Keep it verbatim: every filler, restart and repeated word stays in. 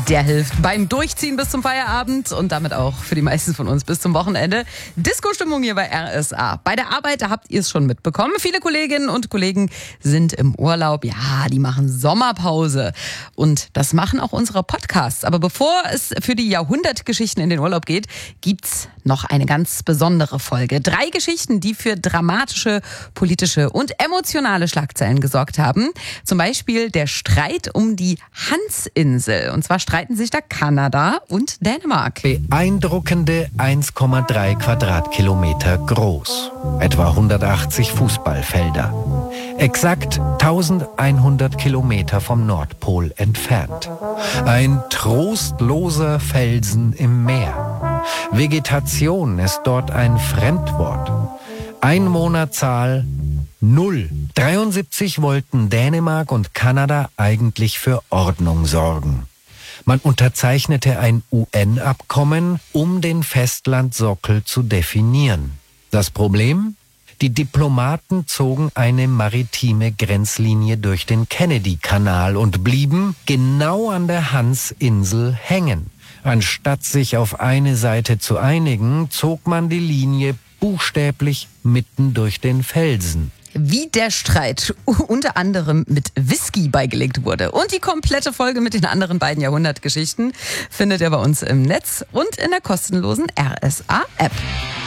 Der hilft beim Durchziehen bis zum Feierabend und damit auch für die meisten von uns bis zum Wochenende. Disco-Stimmung hier bei R S A. Bei der Arbeit, da habt ihr es schon mitbekommen. Viele Kolleginnen und Kollegen sind im Urlaub. Ja, die machen Sommerpause. Und das machen auch unsere Podcasts. Aber bevor es für die Jahrhundertgeschichten in den Urlaub geht, gibt's noch eine ganz besondere Folge. Drei Geschichten, die für dramatische, politische und emotionale Schlagzeilen gesorgt haben. Zum Beispiel der Streit um die Hansinsel. Und zwar streiten sich da Kanada und Dänemark. Beeindruckende eins Komma drei Quadratkilometer groß. Etwa hundertachtzig Fußballfelder. Exakt eintausendeinhundert Kilometer vom Nordpol entfernt. Ein trostloser Felsen im Meer. Vegetation ist dort ein Fremdwort. Einwohnerzahl null. dreiundsiebzig wollten Dänemark und Kanada eigentlich für Ordnung sorgen. Man unterzeichnete ein U N-Abkommen, um den Festlandsockel zu definieren. Das Problem? Die Diplomaten zogen eine maritime Grenzlinie durch den Kennedy-Kanal und blieben genau an der Hansinsel hängen. Anstatt sich auf eine Seite zu einigen, zog man die Linie buchstäblich mitten durch den Felsen. Wie der Streit unter anderem mit Whisky beigelegt wurde. Und die komplette Folge mit den anderen beiden Jahrhundertgeschichten findet ihr bei uns im Netz und in der kostenlosen R S A-App.